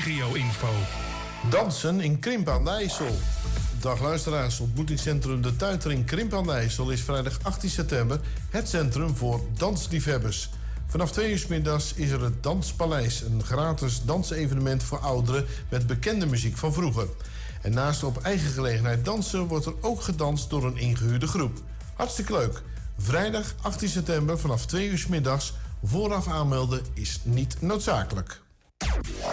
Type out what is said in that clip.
regio-info. Dansen in Krimpen aan de IJssel. Dag luisteraars, ontmoetingscentrum De Tuiter in Krimpen aan de IJssel is vrijdag 18 september het centrum voor dansliefhebbers. Vanaf 2 uur 's middags is er het Danspaleis, een gratis dansevenement voor ouderen met bekende muziek van vroeger. En naast op eigen gelegenheid dansen wordt er ook gedanst door een ingehuurde groep. Hartstikke leuk. Vrijdag 18 september vanaf 2 uur 's middags. Vooraf aanmelden is niet noodzakelijk.